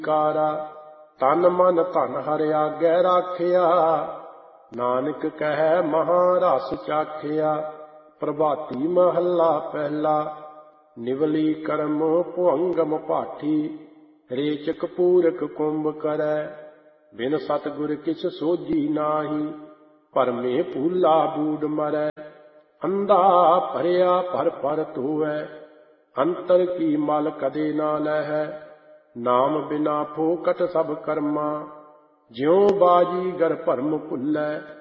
ਕਾਰਾ। ਤਨ ਮਨ ਧਨ ਹਰਿ ਆਗੈ ਰਾਖਿਆ, ਨਾਨਕ ਕਹੈ ਮਹਾਂ ਰਸ ਚਾਖਿਆ। ਪ੍ਰਭਾਤੀ ਮਹੱਲਾ ਪਹਿਲਾ। ਨਿਵਲੀ ਕਰਮ ਭੁਅੰਗਮ ਭਾਠੀ, ਰੇਚਕ ਪੂਰਕ ਕੁੰਭ ਕਰੈ। ਬਿਨ ਸਤਿਗੁਰ ਕਿਛ ਸੋਝੀ ਨਾਹੀ, ਭਰਮੇ ਭੂਲਾ ਬੂਡ ਮਰੈ। ਅੰਧਾ ਭਰਿਆ ਭਰ ਭਰ ਧੋਵੈ, ਅੰਤਰ ਕੀ ਮਲ ਕਦੇ ਨਾ ਲਹੈ। ਨਾਮ ਬਿਨਾ ਫੋਕਟ ਸਭ ਕਰਮਾ, ਜਿਉ ਬਾਜੀ ਗਰ ਭਰਮ ਭੁੱਲੈ।